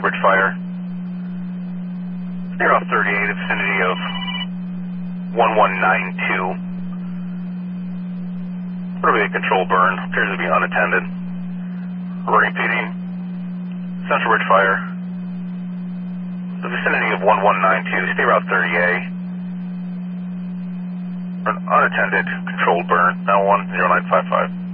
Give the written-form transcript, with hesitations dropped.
Central Bridge Fire. Near off 38, vicinity of 1192. What be a control burn? Appears to be unattended. Repeating. Central Bridge Fire. The vicinity of 1192. Stay route 30A. An unattended controlled burn. Now 10955.